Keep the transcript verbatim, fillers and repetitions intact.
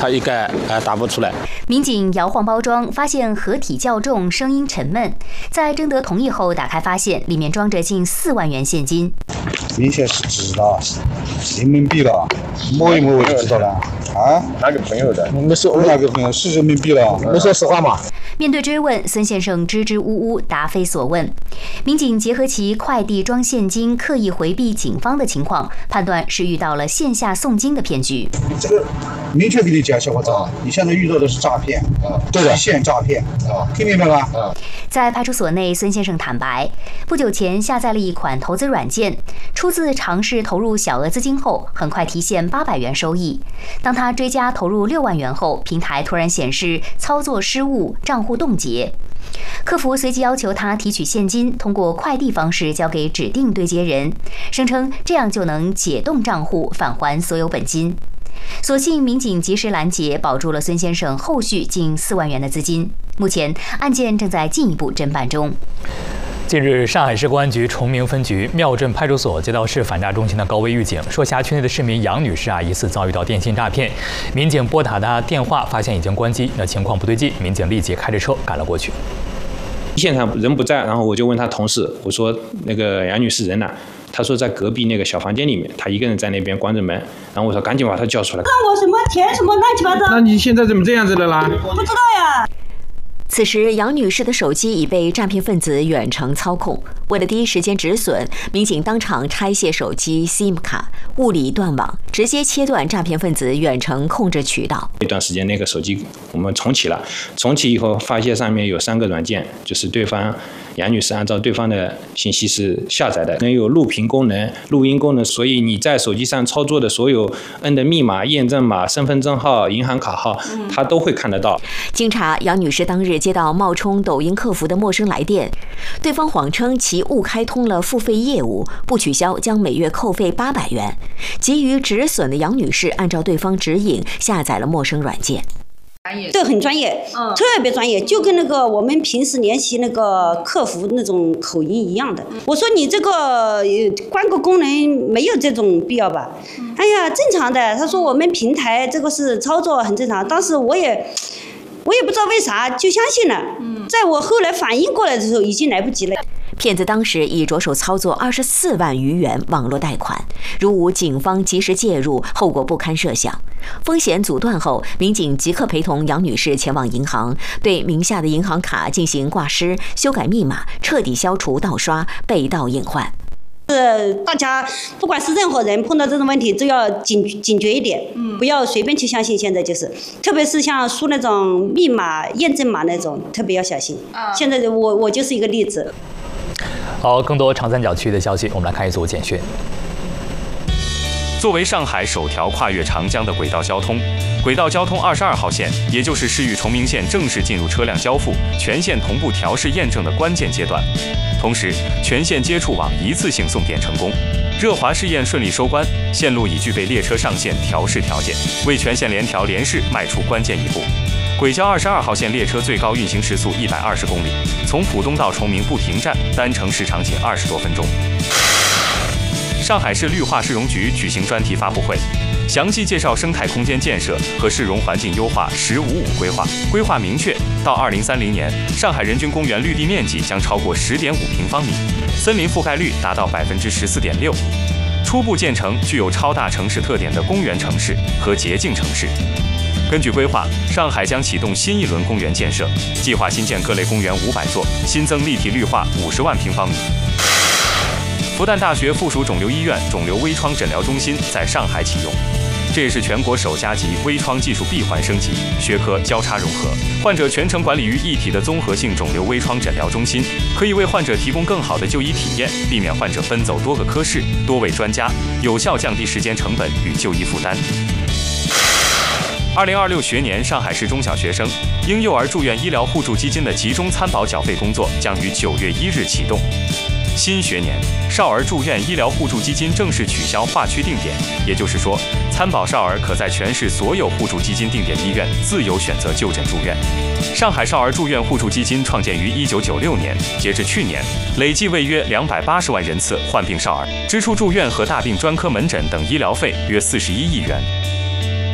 它应该呃打不出来。 民警摇晃包装，发现盒体较重，声音沉闷。在征得同意后，打开发现里面装着近四万元现金。 明显是纸的，人民币了，摸一摸我就知道了。啊， 哪个朋友的？ 我们说哪个朋友是人民币了？ 你说实话嘛？ 面对追问，孙先生支支吾吾，答非所问。民警结合其快递装现金、刻意回避警方的情况，判断是遇到了线下送金的骗局。 这个明确给你讲，小伙子，你现在遇到的是诈骗，对的，线诈骗，听明白吗？ 在派出所内，孙先生坦白，不久前下载了一款投资软件，初次尝试投入小额资金后，很快提现八百元收益。当他追加投入六万元后，平台突然显示操作失误，账户冻结。客服随即要求他提取现金，通过快递方式交给指定对接人，声称这样就能解冻账户，返还所有本金。所幸民警及时拦截，保住了孙先生后续近四万元的资金。目前案件正在进一步侦办中。 近日，上海市公安局崇明分局庙镇派出所接到市反诈中心的高危预警，说辖区内的市民杨女士啊疑似遭遇到电信诈骗。民警拨打她电话，发现已经关机，那情况不对劲，民警立即开着车赶了过去。 现场人不在，然后我就问他同事，我说那个杨女士人哪？他说在隔壁那个小房间里面，他一个人在那边关着门。然后我说赶紧把他叫出来。 看我什么填什么乱七八糟。 那你现在怎么这样子了啦？ 不知道呀。 此时，杨女士的手机已被诈骗分子远程操控。为了第一时间止损，民警当场拆卸手机 SIM 卡，物理断网，直接切断诈骗分子远程控制渠道。 那段时间，那个手机我们重启了，重启以后发现上面有三个软件，就是对方杨女士按照对方的信息是下载的，能有录屏功能、录音功能，所以你在手机上操作的所有摁的密码、验证码、身份证号、银行卡号，它都会看得到。 经查，杨女士当日接到冒充抖音客服的陌生来电，对方谎称其误开通了付费业务，不取消将每月扣费八百元。急于止损的杨女士按照对方指引下载了陌生软件。 这很专业，嗯，特别专业，就跟那个我们平时联系那个客服那种口音一样的。我说你这个关个功能没有这种必要吧？哎呀，正常的。他说我们平台这个是操作很正常。当时我也我也不知道为啥就相信了。在我后来反应过来的时候，已经来不及了。 骗子当时已着手操作二十四万余元网络贷款，如无警方及时介入，后果不堪设想。风险阻断后，民警即刻陪同杨女士前往银行，对名下的银行卡进行挂失、修改密码，彻底消除盗刷、被盗隐患。 是大家不管是任何人碰到这种问题，都要警警觉一点，嗯，不要随便去相信。现在就是，特别是像输那种密码、验证码那种，特别要小心。啊，现在我我就是一个例子。 好，更多长三角区域的消息，我们来看一组简讯。 作为上海首条跨越长江的轨道交通，轨道交通二十二号线，也就是市域崇明线正式进入车辆交付、全线同步调试验证的关键阶段。同时，全线接触网一次性送电成功，热华试验顺利收官，线路已具备列车上线调试条件，为全线联调联试迈出关键一步。轨交二十二号线列车最高运行时速一百二十公里，从浦东到崇明不停站，单程时长仅二十多分钟。上海市绿化市容局举行专题发布会，详细介绍生态空间建设和市容环境优化“十五五”规划。规划明确，到二零三零年，上海人均公园绿地面积将超过十点五平方米，森林覆盖率达到百分之十四点六，初步建成具有超大城市特点的公园城市和洁净城市。根据规划，上海将启动新一轮公园建设，计划新建各类公园五百座，新增立体绿化五十万平方米。复旦大学附属肿瘤医院肿瘤微创诊疗中心在上海启用，这也是全国首家集微创技术闭环升级、学科交叉融合、患者全程管理于一体的综合性肿瘤微创诊疗中心，可以为患者提供更好的就医体验，避免患者奔走多个科室、多位专家，有效降低时间成本与就医负担。二零二六学年，上海市中小学生婴幼儿住院医疗互助基金的集中参保缴费工作将于九月一日启动。新学年，少儿住院医疗互助基金正式取消划区定点，也就是说，参保少儿可在全市所有互助基金定点医院自由选择就诊住院。上海少儿住院互助基金创建于一九九六年，截至去年，累计为约两百八十万人次患病少儿，支出住院和大病专科门诊等医疗费约四十一亿元。